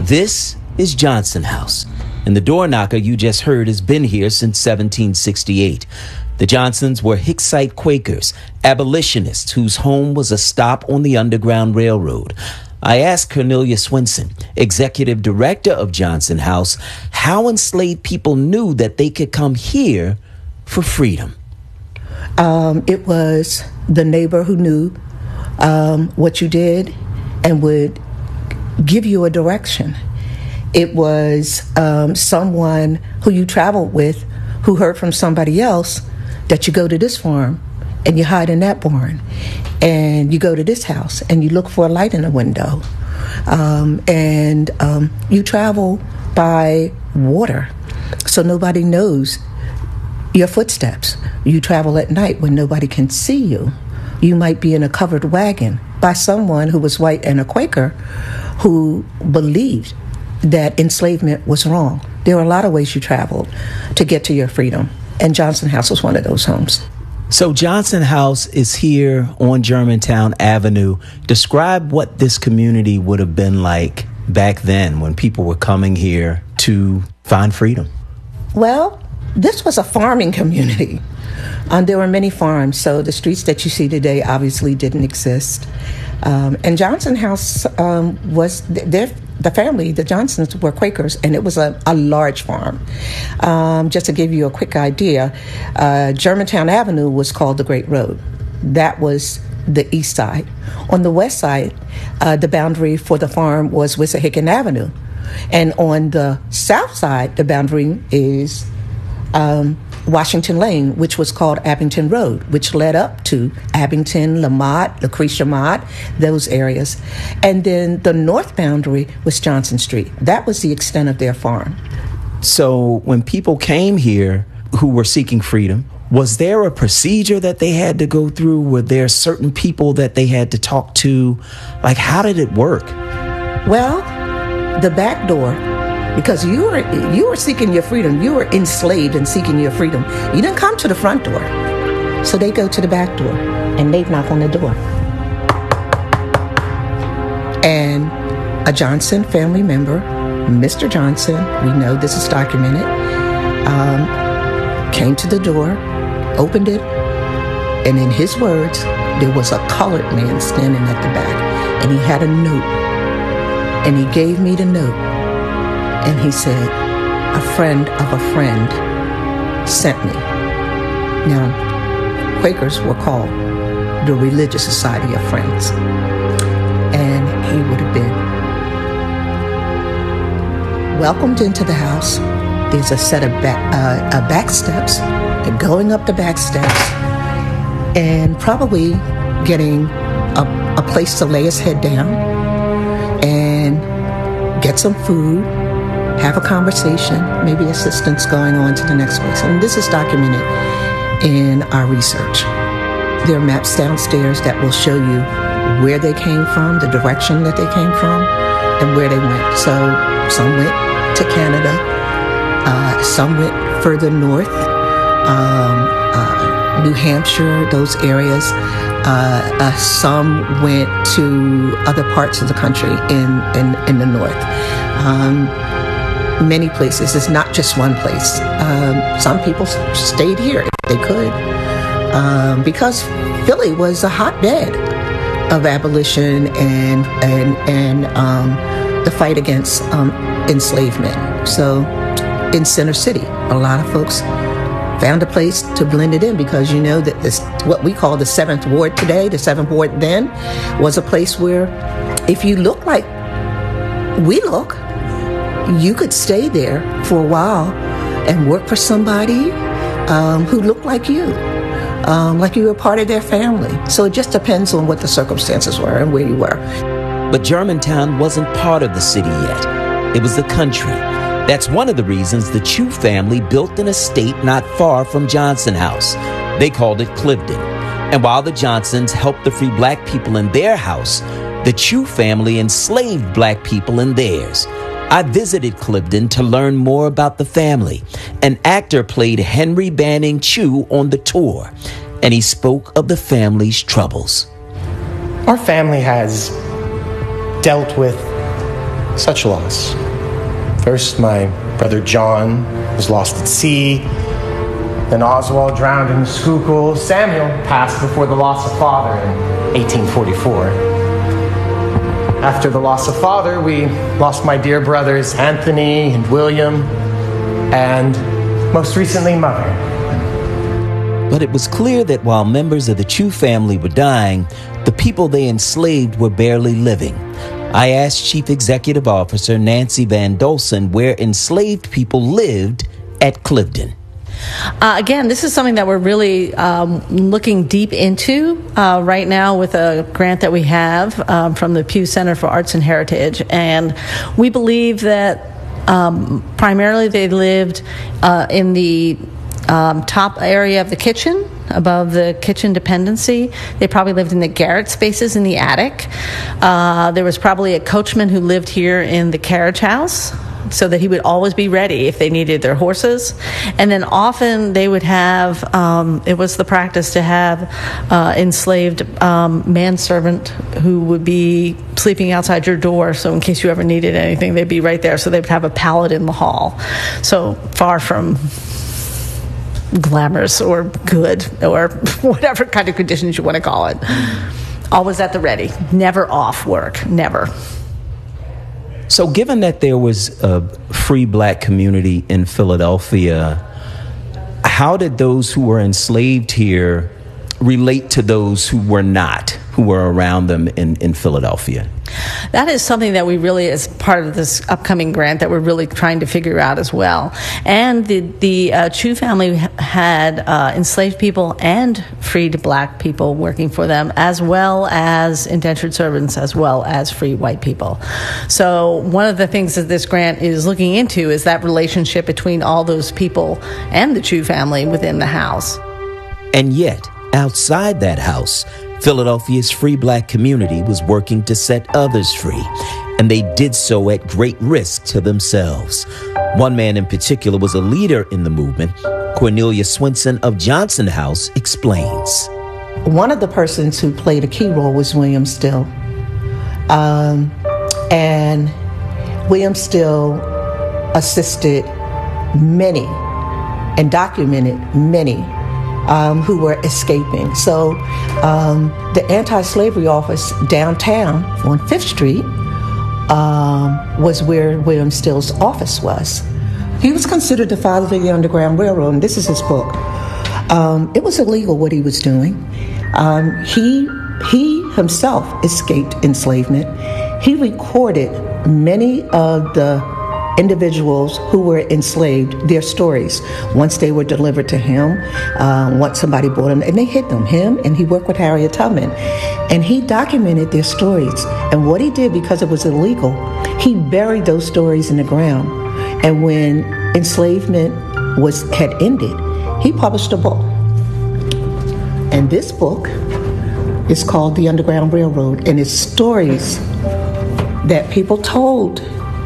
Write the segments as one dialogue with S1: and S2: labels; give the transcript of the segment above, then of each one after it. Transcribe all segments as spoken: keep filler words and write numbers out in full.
S1: This is Johnson House, and the door knocker you just heard has been here since seventeen sixty-eight. The Johnsons were Hicksite Quakers, abolitionists whose home was a stop on the Underground Railroad. I asked Cornelia Swinson, executive director of Johnson House, how enslaved people knew that they could come here for freedom.
S2: Um, it was the neighbor who knew um, what you did and would give you a direction. It was um, someone who you traveled with who heard from somebody else that you go to this farm and you hide in that barn, and you go to this house and you look for a light in the window, um, and um, you travel by water so nobody knows your footsteps. You travel at night when nobody can see you. You might be in a covered wagon by someone who was white and a Quaker who believed that enslavement was wrong. There were a lot of ways you traveled to get to your freedom, and Johnson House was one of those homes.
S1: So Johnson House is here on Germantown Avenue. Describe what this community would have been like back then when people were coming here to find freedom.
S2: Well, this was a farming community. Um, there were many farms, so the streets that you see today obviously didn't exist. Um, and Johnson House um, was, their, the family, the Johnsons were Quakers, and it was a, a large farm. Um, just to give you a quick idea, uh, Germantown Avenue was called the Great Road. That was the east side. On the west side, uh, the boundary for the farm was Wissahickon Avenue. And on the south side, the boundary is um, Washington Lane, which was called Abington Road, which led up to Abington, Lamont, Lucretia Mott, those areas. And then the north boundary was Johnson Street. That was the extent of their farm.
S1: So when people came here who were seeking freedom, was there a procedure that they had to go through? Were there certain people that they had to talk to? Like, how did it work?
S2: Well, the back door, because you were you were seeking your freedom. You were enslaved and seeking your freedom. You didn't come to the front door. So they go to the back door, and they knock on the door. And a Johnson family member, Mister Johnson, we know this is documented, um, came to the door, opened it, and in his words, there was a colored man standing at the back, and he had a note, and he gave me the note. And he said, a friend of a friend sent me. Now, Quakers were called the Religious Society of Friends. And he would have been welcomed into the house. There's a set of back, uh, uh, back steps, and going up the back steps, and probably getting a, a place to lay his head down and get some food, have a conversation, maybe assistance going on to the next place. And this is documented in our research. There are maps downstairs that will show you where they came from, the direction that they came from, and where they went. So some went to Canada, uh, some went further north, um, uh, New Hampshire, those areas. Uh, uh, some went to other parts of the country in, in, in the north. Um, many places. It's not just one place. Um, some people stayed here if they could, um, because Philly was a hotbed of abolition and and and um, the fight against um, enslavement. So in Center City, a lot of folks found a place to blend it in, because you know that this, what we call the Seventh Ward today, the Seventh Ward then, was a place where if you look like we look, you could stay there for a while and work for somebody um, who looked like you, um, like you were part of their family. So it just depends on what the circumstances were and where you were.
S1: But Germantown wasn't part of the city yet. It was the country. That's one of the reasons the Chew family built an estate not far from Johnson House. They called it Cliveden. And while the Johnsons helped to free black people in their house, the Chew family enslaved black people in theirs. I visited Cliveden to learn more about the family. An actor played Henry Banning Chew on the tour, and he spoke of the family's troubles.
S3: Our family has dealt with such loss. First, my brother John was lost at sea. Then Oswald drowned in the Schuylkill. Samuel passed before the loss of father in eighteen forty-four. After the loss of father, we lost my dear brothers Anthony and William, and most recently, mother.
S1: But it was clear that while members of the Chew family were dying, the people they enslaved were barely living. I asked Chief Executive Officer Nancy Van Dolson where enslaved people lived at Cliveden.
S4: Uh, again, this is something that we're really um, looking deep into uh, right now with a grant that we have um, from the Pew Center for Arts and Heritage. And we believe that um, primarily they lived uh, in the um, top area of the kitchen, above the kitchen dependency. They probably lived in the garret spaces in the attic. Uh, there was probably a coachman who lived here in the carriage house, so that he would always be ready if they needed their horses. And then often they would have, um, it was the practice to have uh, enslaved um, manservant who would be sleeping outside your door, so in case you ever needed anything, they'd be right there. So they would have a pallet in the hall. So far from glamorous or good or whatever kind of conditions you want to call it. Always at the ready, never off work, never.
S1: So given that there was a free black community in Philadelphia, how did those who were enslaved here relate to those who were not, who were around them in, in Philadelphia?
S4: That is something that we really, as part of this upcoming grant, that we're really trying to figure out as well. And the, the uh, Chew family had uh, enslaved people and freed black people working for them, as well as indentured servants, as well as free white people. So one of the things that this grant is looking into is that relationship between all those people and the Chew family within the house.
S1: And yet, outside that house, Philadelphia's free black community was working to set others free, and they did so at great risk to themselves. One man in particular was a leader in the movement. Cornelia Swinson of Johnson House explains.
S2: One of the persons who played a key role was William Still. Um, and William Still assisted many and documented many Um, who were escaping. So um, the anti-slavery office downtown on Fifth Street um, was where William Still's office was. He was considered the father of the Underground Railroad, and this is his book. Um, it was illegal what he was doing. Um, he, he himself escaped enslavement. He recorded many of the individuals who were enslaved, their stories, once they were delivered to him, uh, once somebody bought them, and they hid them, him, and he worked with Harriet Tubman. And he documented their stories. And what he did, because it was illegal, he buried those stories in the ground. And when enslavement was had ended, he published a book. And this book is called The Underground Railroad, and it's stories that people told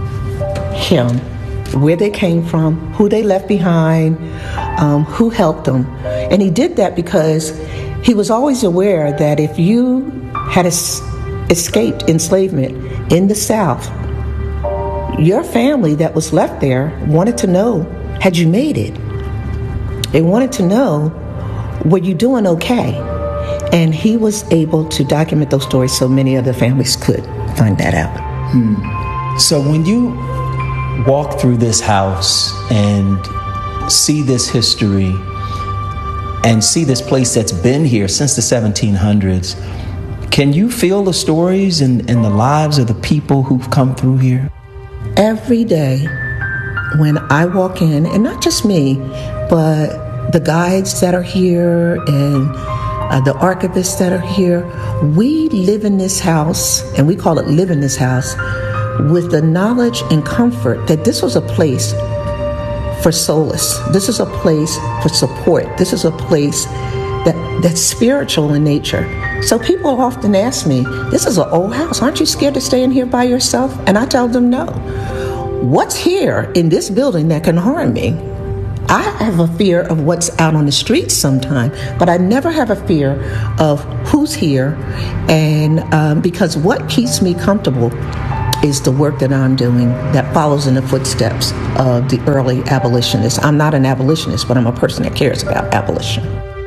S2: him, where they came from, who they left behind, um, who helped them. And he did that because he was always aware that if you had es- escaped enslavement in the South, your family that was left there wanted to know, had you made it? They wanted to know, were you doing okay? And he was able to document those stories so many other families could find that out.
S5: Hmm. So when you walk through this house and see this history and see this place that's been here since the seventeen hundreds, can you feel the stories and, and the lives of the people who've come through here?
S2: Every day when I walk in, and not just me, but the guides that are here and uh, the archivists that are here, we live in this house, and we call it live in this house, with the knowledge and comfort that this was a place for solace. This is a place for support. This is a place that that's spiritual in nature. So people often ask me, this is an old house. Aren't you scared to stay in here by yourself? And I tell them no. What's here in this building that can harm me? I have a fear of what's out on the streets sometime, but I never have a fear of who's here. And um, because what keeps me comfortable is the work that I'm doing that follows in the footsteps of the early abolitionists. I'm not an abolitionist, but I'm a person that cares about abolition.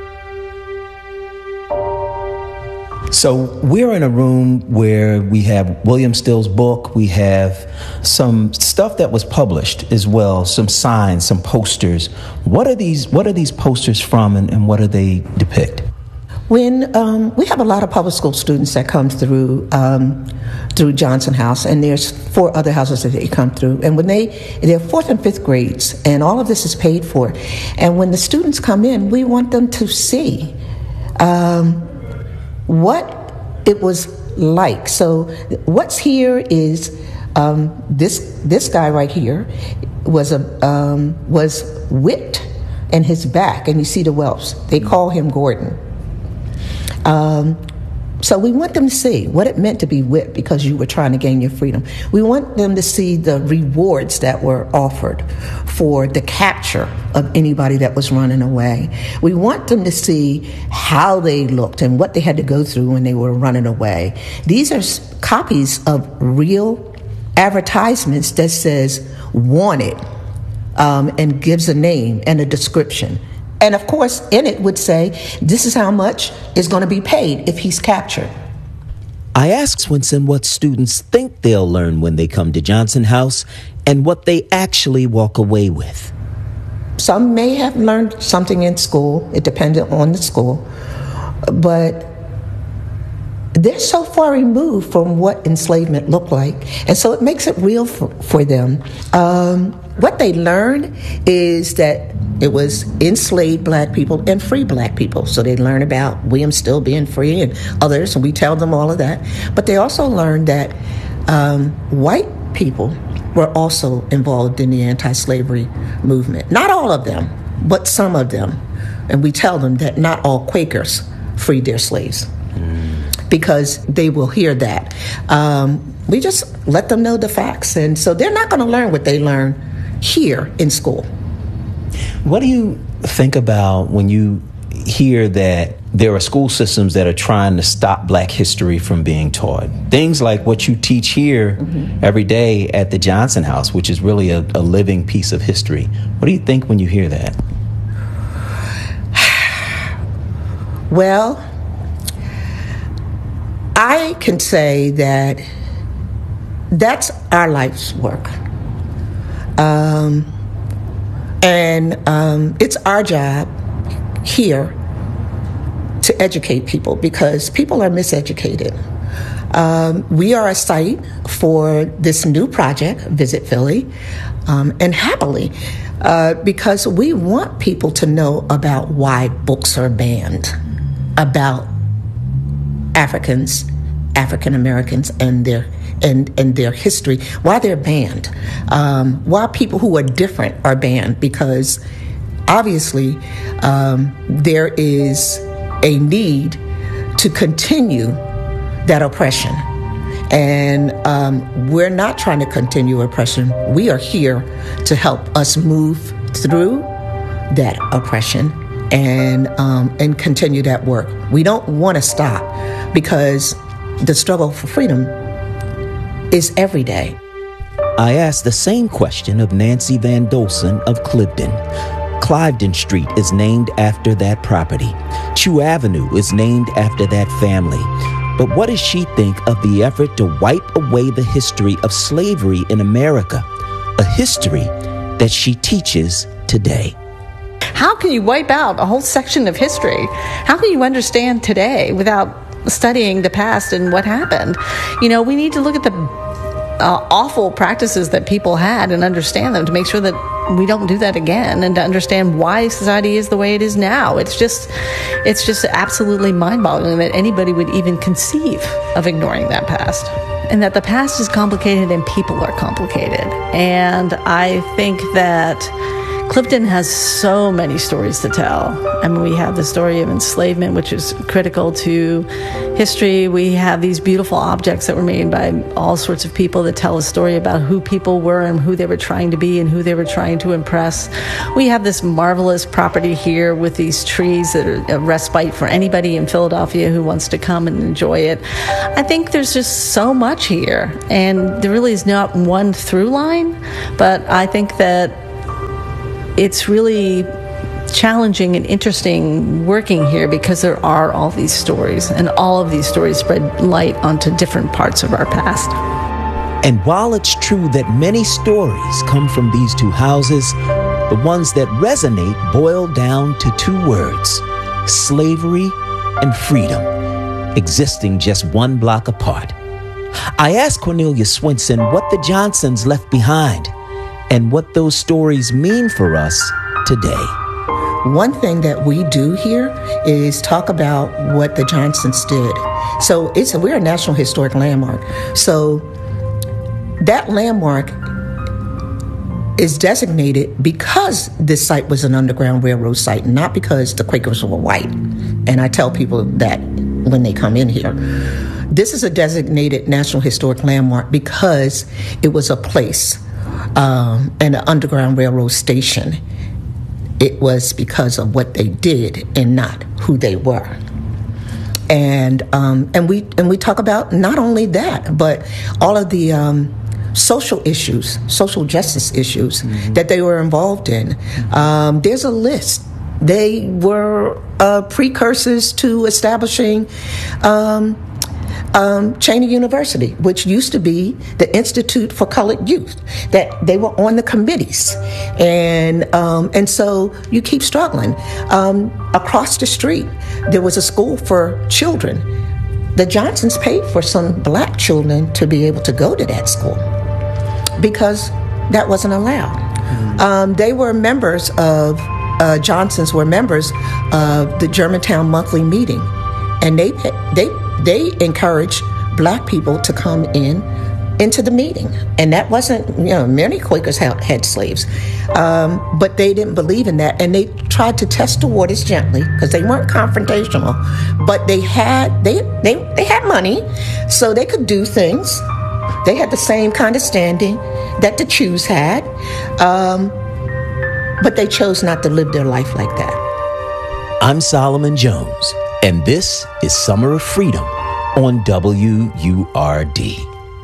S5: So we're in a room where we have William Still's book, we have some stuff that was published as well, some signs, some posters. What are these what are these posters from, and, and what do they depict?
S2: When um, we have a lot of public school students that come through um, through Johnson House, and there's four other houses that they come through, and when they they're fourth and fifth grades, and all of this is paid for, and when the students come in, we want them to see um, what it was like. So what's here is um, this this guy right here was a um, was whipped in his back, and you see the whelps. They call him Gordon. Um, so we want them to see what it meant to be whipped because you were trying to gain your freedom. We want them to see the rewards that were offered for the capture of anybody that was running away. We want them to see how they looked and what they had to go through when they were running away. These are copies of real advertisements that says wanted um, and gives a name and a description. And of course, in it would say, this is how much is going to be paid if he's captured.
S1: I asked Swinson what students think they'll learn when they come to Johnson House and what they actually walk away with.
S2: Some may have learned something in school. It depended on the school. But they're so far removed from what enslavement looked like. And so it makes it real for, for them. Um, what they learn is that it was enslaved black people and free black people. So they learn about William Still being free and others, and we tell them all of that. But they also learn that um, white people were also involved in the anti-slavery movement. Not all of them, but some of them. And we tell them that not all Quakers freed their slaves. Mm. Because they will hear that. Um, we just let them know the facts. And so they're not going to learn what they learn here in school.
S5: What do you think about when you hear that there are school systems that are trying to stop black history from being taught? Things like what you teach here mm-hmm. every day at the Johnson House, which is really a, a living piece of history. What do you think when you hear that?
S2: Well, I can say that that's our life's work. Um, and um, it's our job here to educate people because people are miseducated. Um, we are a site for this new project, Visit Philly, um, and happily, uh, because we want people to know about why books are banned, about Africans, African Americans, and their and and their history, why they're banned, um, why people who are different are banned, because obviously um, there is a need to continue that oppression. And um, we're not trying to continue oppression. We are here to help us move through that oppression and um, and continue that work. We don't want to stop because the struggle for freedom is every day.
S1: I asked the same question of Nancy Van Dolson of Cliveden. Cliveden Street is named after that property. Chew Avenue is named after that family. But what does she think of the effort to wipe away the history of slavery in America, a history that she teaches today?
S4: How can you wipe out a whole section of history? How can you understand today without studying the past and what happened? You know, we need to look at the uh, awful practices that people had and understand them to make sure that we don't do that again, and to understand why society is the way it is now. It's just, it's just absolutely mind-boggling that anybody would even conceive of ignoring that past. And that the past is complicated and people are complicated. And I think that Clifton has so many stories to tell. I mean, we have the story of enslavement, which is critical to history. We have these beautiful objects that were made by all sorts of people that tell a story about who people were and who they were trying to be and who they were trying to impress. We have this marvelous property here with these trees that are a respite for anybody in Philadelphia who wants to come and enjoy it. I think there's just so much here, and there really is not one through line, but I think that it's really challenging and interesting working here because there are all these stories, and all of these stories spread light onto different parts of our past.
S1: And while it's true that many stories come from these two houses, the ones that resonate boil down to two words: slavery and freedom, existing just one block apart. I asked Cornelia Swinson what the Johnsons left behind and what those stories mean for us today.
S2: One thing that we do here is talk about what the Johnsons did. So it's a, we're a National Historic Landmark. So that landmark is designated because this site was an Underground Railroad site, not because the Quakers were white. And I tell people that when they come in here. This is a designated National Historic Landmark because it was a place um, and an Underground Railroad station. It was because of what they did and not who they were. And um, and we and we talk about not only that, but all of the um, social issues, social justice issues mm-hmm. that they were involved in. Um, there's a list. They were uh, precursors to establishing um, um, Cheney University, which used to be the Institute for Colored Youth. That they were on the committees, and um, and so you keep struggling. Um, across the street, there was a school for children. The Johnsons paid for some black children to be able to go to that school because that wasn't allowed. Mm-hmm. Um, they were members of. Uh, Johnsons were members of the Germantown Monthly Meeting, and they they they encouraged black people to come in into the meeting, and that wasn't, you know, many Quakers had, had slaves, um, but they didn't believe in that, and they tried to test the waters gently because they weren't confrontational, but they had they they they had money, so they could do things. They had the same kind of standing that the Jews had. Um, But they chose not to live their life like that.
S1: I'm Solomon Jones, and this is Summer of Freedom on W U R D.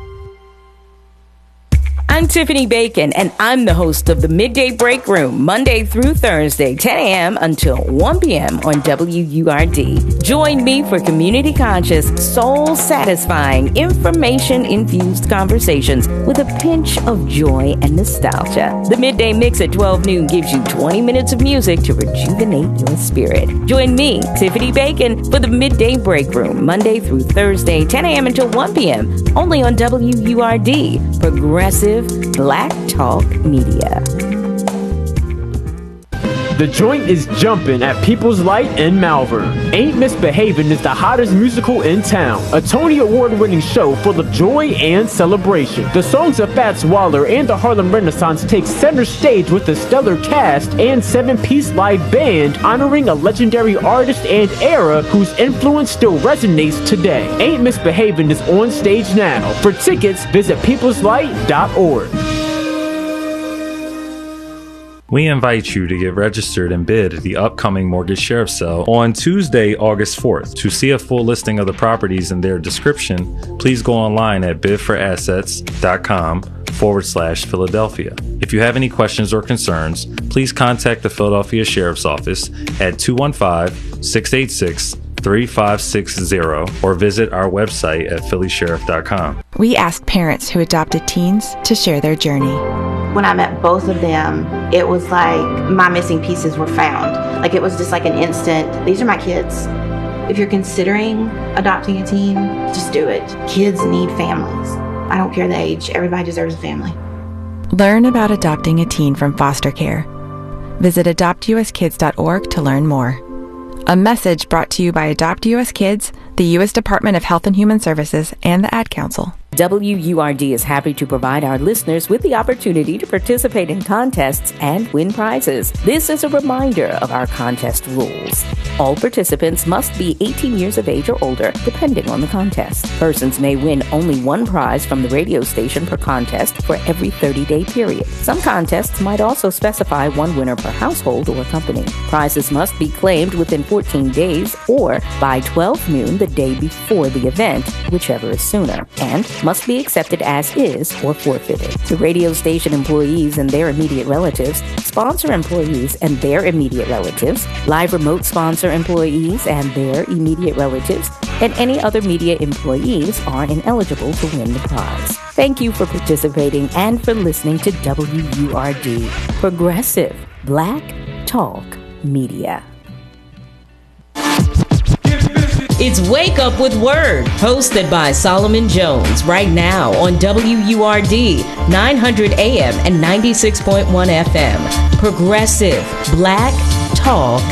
S6: I'm Tiffany Bacon, and I'm the host of the Midday Break Room, Monday through Thursday, ten a.m. until one p.m. on W U R D. Join me for community-conscious, soul-satisfying, information-infused conversations with a pinch of joy and nostalgia. The Midday Mix at twelve noon gives you twenty minutes of music to rejuvenate your spirit. Join me, Tiffany Bacon, for the Midday Break Room, Monday through Thursday, ten a.m. until one p.m., only on W U R D, Progressive Black Talk Media.
S7: The joint is jumping at People's Light in Malvern. Ain't Misbehavin' is the hottest musical in town. A Tony Award-winning show full of joy and celebration. The songs of Fats Waller and the Harlem Renaissance take center stage with a stellar cast and seven-piece live band honoring a legendary artist and era whose influence still resonates today. Ain't Misbehavin' is on stage now. For tickets, visit peoples light dot org.
S8: We invite you to get registered and bid at the upcoming mortgage sheriff sale on Tuesday, August fourth. To see a full listing of the properties and their description, please go online at bidforassets.com forward slash Philadelphia. If you have any questions or concerns, please contact the Philadelphia Sheriff's Office at two one five, six eight six, three five six zero or visit our website at philly sheriff dot com.
S9: We ask parents who adopted teens to share their journey.
S10: When I met both of them, it was like my missing pieces were found. Like it was just like an instant, these are my kids. If you're considering adopting a teen, just do it. Kids need families. I don't care the age, everybody deserves a family.
S9: Learn about adopting a teen from foster care. Visit adopt u s kids dot org to learn more. A message brought to you by Adopt U S Kids, the U S Department of Health and Human Services, and the Ad Council.
S6: W U R D is happy to provide our listeners with the opportunity to participate in contests and win prizes. This is a reminder of our contest rules. All participants must be eighteen years of age or older, depending on the contest. Persons may win only one prize from the radio station per contest for every thirty-day period. Some contests might also specify one winner per household or company. Prizes must be claimed within fourteen days or by twelve noon the day before the event, whichever is sooner, and must be accepted as is or forfeited. The radio station employees and their immediate relatives, sponsor employees and their immediate relatives, live remote sponsor employees and their immediate relatives, and any other media employees are ineligible to win the prize. Thank you for participating and for listening to W U R D, Progressive Black Talk Media.
S11: It's Wake Up with Word, hosted by Solomon Jones, right now on W U R D, nine hundred A M and ninety-six point one F M. Progressive Black Talk